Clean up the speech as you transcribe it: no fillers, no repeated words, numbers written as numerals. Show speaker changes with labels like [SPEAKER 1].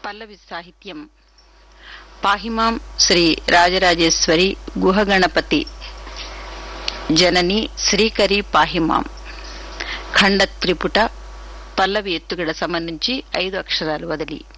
[SPEAKER 1] పల్లవి సాహిత్యం పాహిమాం శ్రీ రాజరాజేశ్వరి గుహగణపతి జనని శ్రీకరి పాహిమాం ఖండ త్రిపుట పల్లవి ఎత్తుగడ సంబంధించి 5 అక్షరాలు వదిలి